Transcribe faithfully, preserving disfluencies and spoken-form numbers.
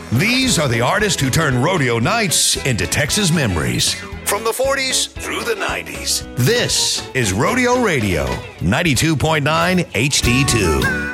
These are the artists who turned rodeo nights into Texas memories. From the forties through the nineties. This is Rodeo Radio, ninety-two point nine H D two.